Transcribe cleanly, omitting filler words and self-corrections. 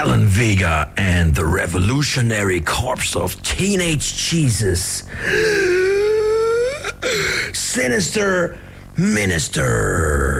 Alan Vega and the Revolutionary Corps of Teenage Jesus. Sinister Minister.